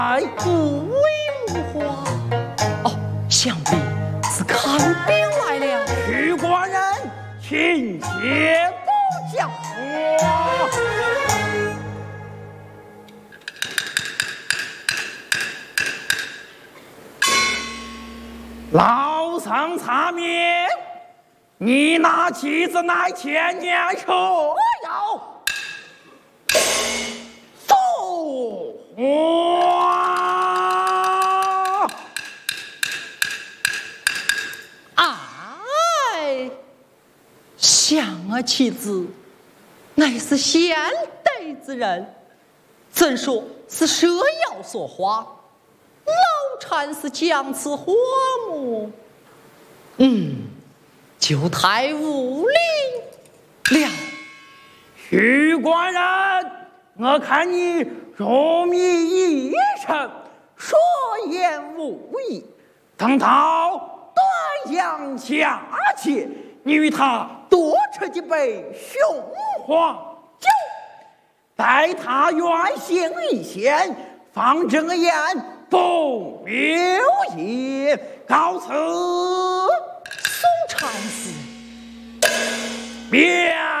不为无花。哦，想必是看病来了。 许官人，请接不讲话。老僧擦面，你那妻子乃前年何要送花？ 哎，想儿妻子乃是贤德之人，怎说是蛇妖所化？老禅是将此花木，就太无礼了。 许官人，我看你入迷一生，说言无益。等到端阳佳节，你与他多吃几杯雄黄酒，待他远行一线，方正个言不留言，告辞。 宋禅师， 免。